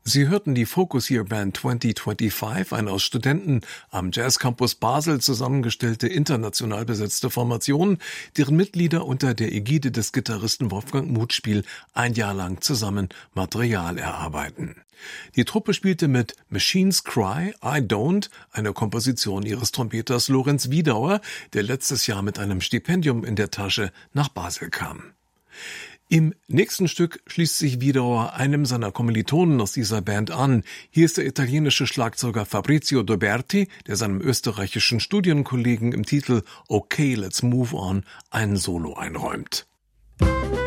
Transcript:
Sie hörten die Focus Year Band 2025, eine aus Studenten am Jazz Campus Basel zusammengestellte international besetzte Formation, deren Mitglieder unter der Ägide des Gitarristen Wolfgang Mutspiel ein Jahr lang zusammen Material erarbeiten. Die Truppe spielte mit Machines Cry, I Don't, eine Komposition ihres Trompeters Lorenz Wiedauer, der letztes Jahr mit einem Stipendium in der Tasche nach Basel kam. Im nächsten Stück schließt sich Wiedauer einem seiner Kommilitonen aus dieser Band an. Hier ist der italienische Schlagzeuger Fabrizio Doberti, der seinem österreichischen Studienkollegen im Titel Okay, Let's Move On ein Solo einräumt.